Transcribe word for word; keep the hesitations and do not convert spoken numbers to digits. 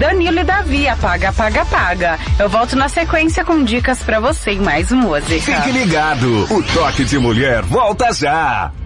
Danilo e Davi, apaga, apaga, apaga. Eu volto na sequência com dicas pra você e mais música. Fique ligado, o Toque de Mulher volta já.